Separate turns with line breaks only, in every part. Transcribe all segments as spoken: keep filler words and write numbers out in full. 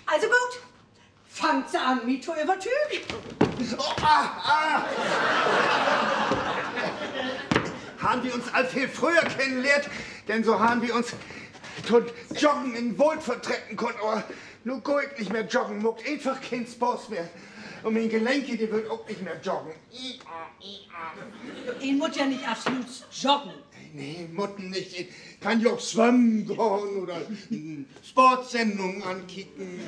Also gut, fangt sie an mit Übertür.
Oh, ah, ah. Haben wir uns all viel früher kennengelernt, denn so haben wir uns tot joggen in Wohl vertrecken können, aber nun go ich nicht mehr joggen, muckt einfach kein Spaß mehr. Und mein Gelenke, die wird auch nicht mehr joggen.
Ihn muss ja nicht absolut joggen.
Nee, Mutten nicht. Ich kann ja auch schwimmen gehen oder Sportsendungen ankicken.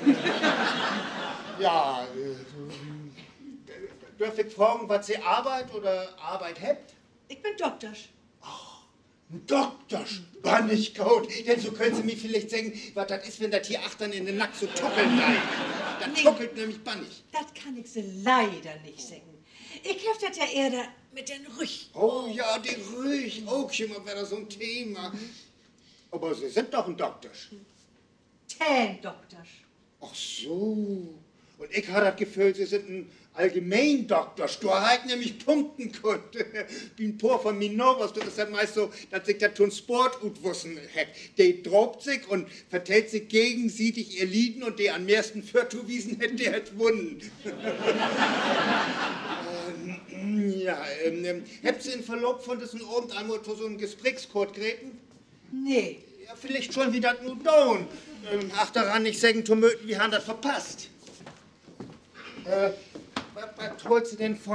Ja, äh, darf ich fragen, was Sie Arbeit oder Arbeit habt?
Ich bin Doktor.
Doktor, war nicht gut. Denn so können Sie mir vielleicht sagen, was das ist, wenn das hier achtern in den Nack so tuckelt. Das
Nee.
tuckelt nämlich bannig.
Das kann ich sie leider nicht sagen. Ich hab das ja eher da mit den Rüch.
Oh ja, die Rüch. Auch schon mal wäre so ein Thema. Aber Sie sind doch ein Doktor.
Ten Doktor.
Ach so. Und ich habe das Gefühl, Sie sind ein Allgemeindoktor. Du halt nämlich punkten konnte. Bin Por von Minor, was du das ja meist so, dass sich das tun Sport gut wissen hat. Der drobt sich und vertellt sich gegenseitig ihr Lieden und der am meisten Viertuwiesen hätte, der hat gewonnen. ähm, ja, ähm, habt ihr in Verlaub von diesem Abend einmal so einen Gesprächscode geräten?
Nee.
Ja, vielleicht schon wieder nur down. Ähm, ach, daran nicht sagen, Tomöten, wir haben das verpasst. Äh, was, was holst du denn von